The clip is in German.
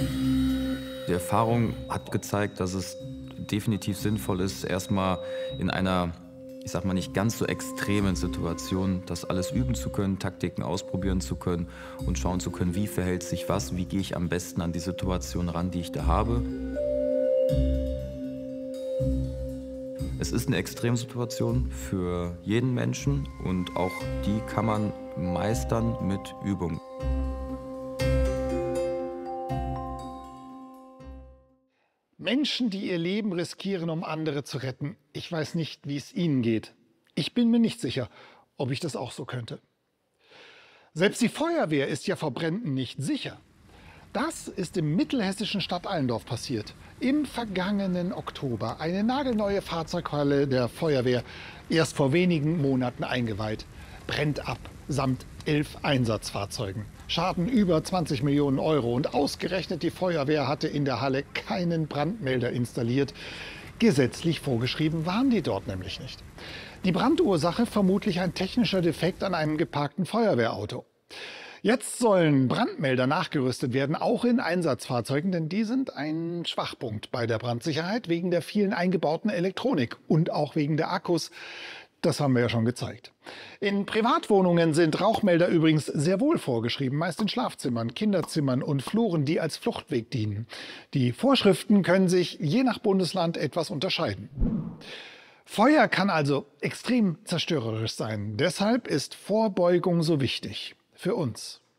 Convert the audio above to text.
Die Erfahrung hat gezeigt, dass es definitiv sinnvoll ist, erstmal in einer, ich sag mal, nicht ganz so extremen Situation das alles üben zu können, Taktiken ausprobieren zu können und schauen zu können, wie verhält sich was, wie gehe ich am besten an die Situation ran, die ich da habe. Es ist eine Extremsituation für jeden Menschen und auch die kann man meistern mit Übung. Menschen, die ihr Leben riskieren, um andere zu retten. Ich weiß nicht, wie es ihnen geht. Ich bin mir nicht sicher, ob ich das auch so könnte. Selbst die Feuerwehr ist ja vor Bränden nicht sicher. Das ist im mittelhessischen Stadt Allendorf passiert. Im vergangenen Oktober. Eine nagelneue Fahrzeughalle der Feuerwehr, erst vor wenigen Monaten eingeweiht, brennt ab, samt 11 Einsatzfahrzeugen. Schaden über 20 Millionen Euro. Und ausgerechnet die Feuerwehr hatte in der Halle keinen Brandmelder installiert. Gesetzlich vorgeschrieben waren die dort nämlich nicht. Die Brandursache vermutlich ein technischer Defekt an einem geparkten Feuerwehrauto. Jetzt sollen Brandmelder nachgerüstet werden, auch in Einsatzfahrzeugen, denn die sind ein Schwachpunkt bei der Brandsicherheit wegen der vielen eingebauten Elektronik und auch wegen der Akkus. Das haben wir ja schon gezeigt. In Privatwohnungen sind Rauchmelder übrigens sehr wohl vorgeschrieben, meist in Schlafzimmern, Kinderzimmern und Fluren, die als Fluchtweg dienen. Die Vorschriften können sich je nach Bundesland etwas unterscheiden. Feuer kann also extrem zerstörerisch sein. Deshalb ist Vorbeugung so wichtig. Für uns.